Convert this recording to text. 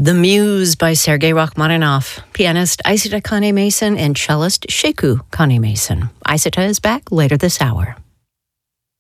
The Muse by Sergei Rachmaninoff, pianist Isata Kane Mason and cellist Sheku Kane Mason. Isata is back later this hour.